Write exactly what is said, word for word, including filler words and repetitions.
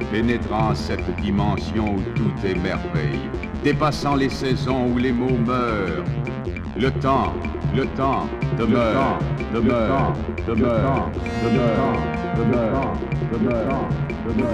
pénétrant cette dimension où tout est merveille, dépassant les saisons où les mots meurent. Le temps, le temps demeure, demeure, demeure, demeure, demeure, demeure, demeure.